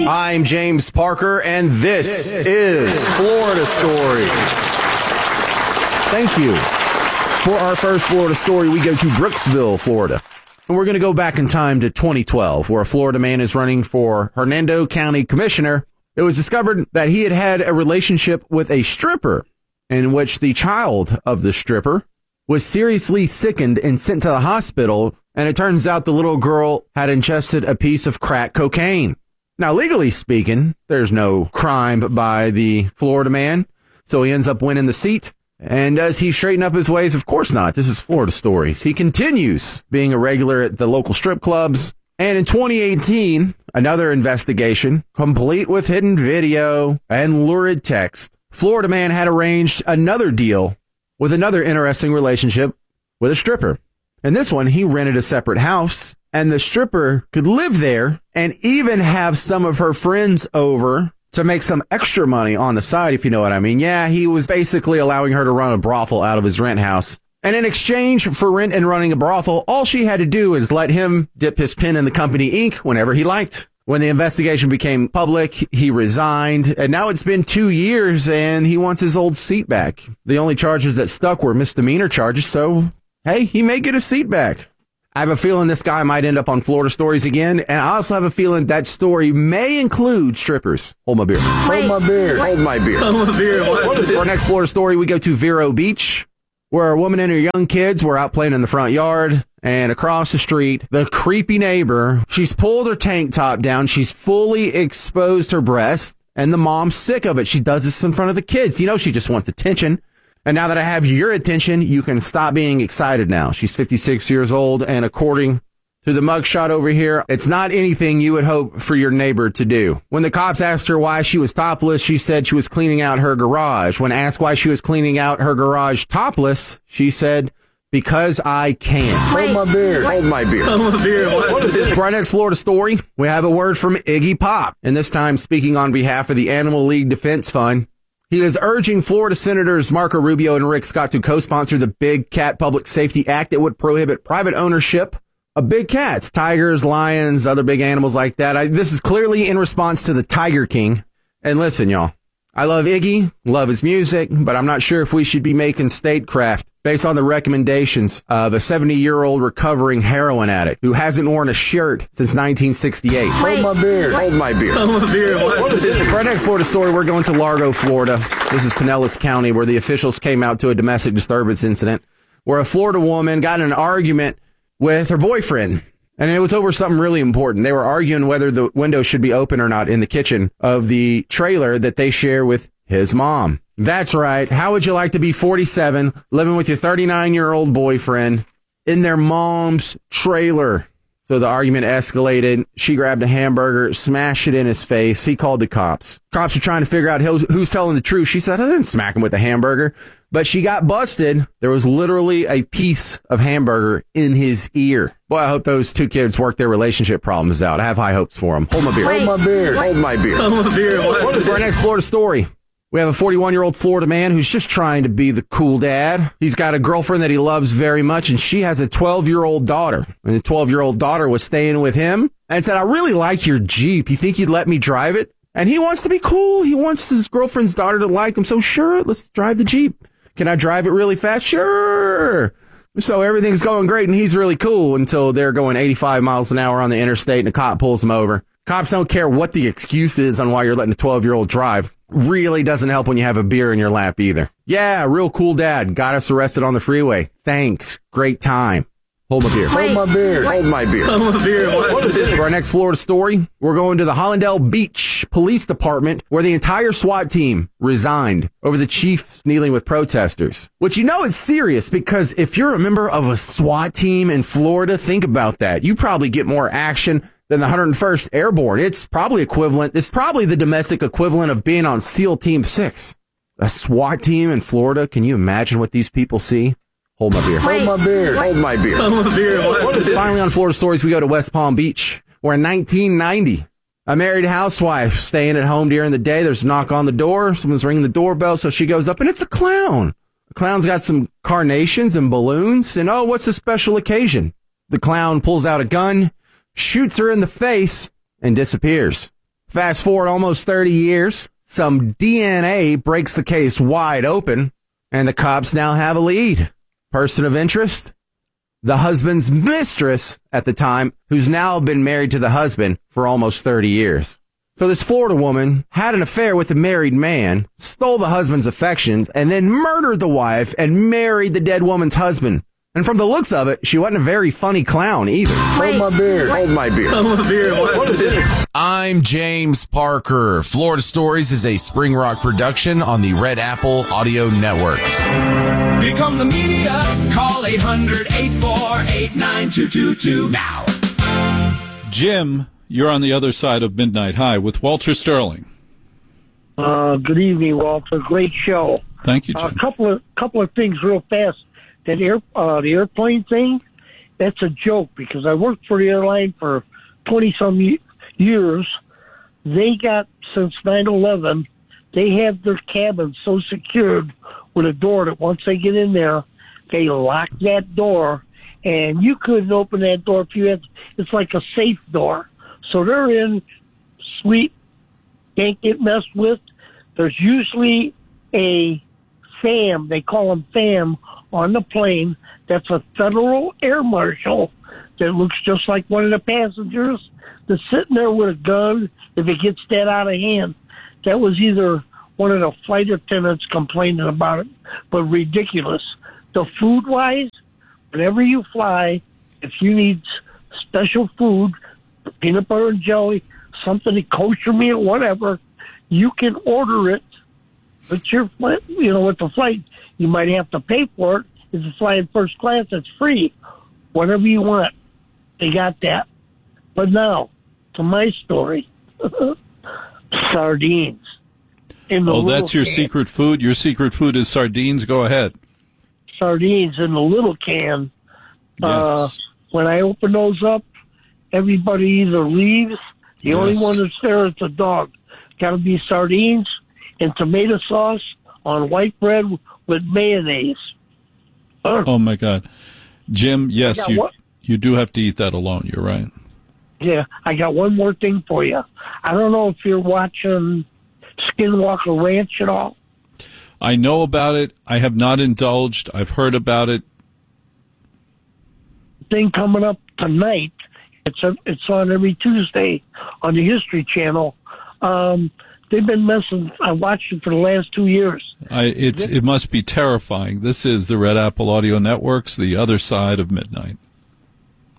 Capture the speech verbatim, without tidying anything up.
I'm James Parker, and this, this is Florida Story. Thank you. For our first Florida story, we go to Brooksville, Florida. And we're going to go back in time to twenty twelve, where a Florida man is running for Hernando County Commissioner. It was discovered that he had had a relationship with a stripper, in which the child of the stripper was seriously sickened and sent to the hospital, and it turns out the little girl had ingested a piece of crack cocaine. Now, legally speaking, there's no crime by the Florida man, so he ends up winning the seat. And does he straighten up his ways? Of course not. This is Florida Stories. He continues being a regular at the local strip clubs. And in twenty eighteen, another investigation, complete with hidden video and lurid text. Florida man had arranged another deal with another interesting relationship with a stripper. And this one, he rented a separate house, and the stripper could live there and even have some of her friends over to make some extra money on the side, if you know what I mean. Yeah, he was basically allowing her to run a brothel out of his rent house. And in exchange for rent and running a brothel, all she had to do is let him dip his pen in the company ink whenever he liked. When the investigation became public, he resigned, and now it's been two years, and he wants his old seat back. The only charges that stuck were misdemeanor charges, so, hey, he may get his seat back. I have a feeling this guy might end up on Florida Stories again, and I also have a feeling that story may include strippers. Hold my beer. Hold my beer. Hold my beer. Hold my beer. For our next Florida story, we go to Vero Beach, where a woman and her young kids were out playing in the front yard, and across the street, the creepy neighbor, she's pulled her tank top down, she's fully exposed her breast, and the mom's sick of it. She does this in front of the kids. You know, she just wants attention. And now that I have your attention, you can stop being excited now. She's fifty-six years old, and according to the mugshot over here, it's not anything you would hope for your neighbor to do. When the cops asked her why she was topless, she said she was cleaning out her garage. When asked why she was cleaning out her garage topless, she said, because I can. Hold my beer. Hold my beer. Hold my beer. For our next Florida story, we have a word from Iggy Pop, and this time speaking on behalf of the Animal League Defense Fund. He is urging Florida Senators Marco Rubio and Rick Scott to co-sponsor the Big Cat Public Safety Act that would prohibit private ownership of big cats, tigers, lions, other big animals like that. I, this is clearly in response to the Tiger King. And listen, y'all, I love Iggy, love his music, but I'm not sure if we should be making statecraft based on the recommendations of a seventy-year-old recovering heroin addict who hasn't worn a shirt since nineteen sixty-eight. Hold my beer. Hold my beer. Hold my beer. For our next Florida story, we're going to Largo, Florida. This is Pinellas County, where the officials came out to a domestic disturbance incident where a Florida woman got in an argument with her boyfriend. And it was over something really important. They were arguing whether the window should be open or not in the kitchen of the trailer that they share with his mom. That's right. How would you like to be forty-seven, living with your thirty-nine-year-old boyfriend in their mom's trailer? So the argument escalated. She grabbed a hamburger, smashed it in his face. He called the cops. Cops were trying to figure out who's, who's telling the truth. She said, I didn't smack him with a hamburger. But she got busted. There was literally a piece of hamburger in his ear. Boy, I hope those two kids work their relationship problems out. I have high hopes for them. Hold my beer. Hold my beer. Hold my beer. Hold my beer. For our next Florida story, we have a forty-one-year-old Florida man who's just trying to be the cool dad. He's got a girlfriend that he loves very much, and she has a twelve-year-old daughter. And the twelve-year-old daughter was staying with him and said, I really like your Jeep. You think you'd let me drive it? And he wants to be cool. He wants his girlfriend's daughter to like him. So sure, let's drive the Jeep. Can I drive it really fast? Sure. So everything's going great, and he's really cool until they're going eighty-five miles an hour on the interstate, and a cop pulls him over. Cops don't care what the excuse is on why you're letting a twelve-year-old drive. Really doesn't help when you have a beer in your lap either. Yeah, real cool dad. Got us arrested on the freeway. Thanks. Great time. Hold my beer. Hold my beer. Hold my beer. Hold my beer. For our next Florida story, we're going to the Hollandale Beach Police Department, where the entire SWAT team resigned over the chief kneeling with protesters. Which, you know, is serious, because if you're a member of a SWAT team in Florida, think about that. You probably get more action than the one hundred first Airborne. It's probably equivalent. It's probably the domestic equivalent of being on SEAL Team six. A SWAT team in Florida. Can you imagine what these people see? Hold my beer. Hold my beer. Hold my beer. Hold my beer. Finally, on Florida Stories, we go to West Palm Beach, where in nineteen ninety, a married housewife staying at home during the day, there's a knock on the door. Someone's ringing the doorbell, so she goes up, and it's a clown. The clown's got some carnations and balloons, and oh, what's the special occasion? The clown pulls out a gun, shoots her in the face, and disappears. Fast forward almost thirty years, some D N A breaks the case wide open, and the cops now have a lead. Person of interest? The husband's mistress at the time, who's now been married to the husband for almost thirty years. So this Florida woman had an affair with a married man, stole the husband's affections, and then murdered the wife and married the dead woman's husband. And from the looks of it, she wasn't a very funny clown either. Hold my beard. Hold my beard. Hold my beard. What is it? I'm James Parker. Florida Stories is a Spring Rock production on the Red Apple Audio Networks. Become the media. Call eight hundred, eight four eight, nine two two two now. Jim, you're on the other side of Midnight High with Walter Sterling. Uh, good evening, Walter. Great show. Thank you, A Jim. uh, couple of couple of things real fast. That air uh, the airplane thing, that's a joke because I worked for the airline for twenty some years. They got since nine eleven, they have their cabins so secured with a door that once they get in there, they lock that door, and you couldn't open that door if you had. It's like a safe door, so they're in sweet, can't get messed with. There's usually a FAM, they call them FAM, on the plane. That's a federal air marshal that looks just like one of the passengers that's sitting there with a gun if it gets that out of hand. That was either one of the flight attendants complaining about it, but ridiculous. The food-wise, whenever you fly, if you need special food, peanut butter and jelly, something to kosher meal, whatever, you can order it. But your, you know, with the flight, you might have to pay for it. If you fly in first class, it's free. Whatever you want, they got that. But now, to my story, sardines. In the Oh, that's your can. secret food? Your secret food is sardines? Go ahead. Sardines in the little can. Uh, Yes. when I open those up, everybody either leaves. The only Yes. one that's there is the dog. Got to be sardines and tomato sauce on white bread with mayonnaise. Ugh. Oh, my God. Jim, yes, got you, what? you do have to eat that alone. You're right. Yeah, I got one more thing for you. I don't know if you're watching Skinwalker Ranch at all. I know about it. I have not indulged. I've heard about it. Thing coming up tonight. It's a, it's on every Tuesday on the History Channel. Um, they've been messing. I watched it for the last two years. I, it's, it must be terrifying. This is the Red Apple Audio Networks, the other side of midnight.